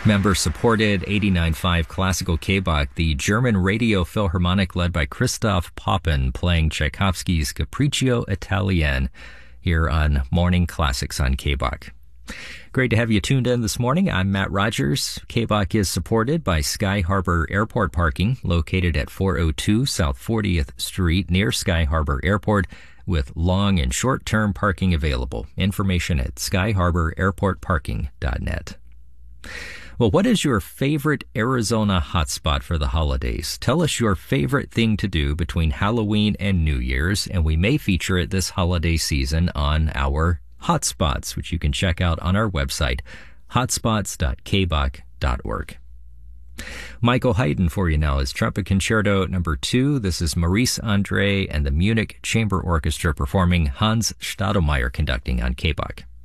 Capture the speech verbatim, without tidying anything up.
Member-supported eighty-nine point five Classical K-Bach, the German Radio Philharmonic led by Christoph Poppen playing Tchaikovsky's Capriccio Italien here on Morning Classics on K-Bach. Great to have you tuned in this morning. I'm Matt Rogers. K-Bach is supported by Sky Harbor Airport Parking, located at four oh two South fortieth Street near Sky Harbor Airport, with long and short-term parking available. Information at sky harbor airport parking dot net. Well, what is your favorite Arizona hotspot for the holidays? Tell us your favorite thing to do between Halloween and New Year's, and we may feature it this holiday season on our hotspots, which you can check out on our website, hotspots dot k bach dot org. Michael Haydn for you now is Trumpet Concerto number two. This is Maurice Andre and the Munich Chamber Orchestra performing, Hans Stadelmeier conducting on K-Bach.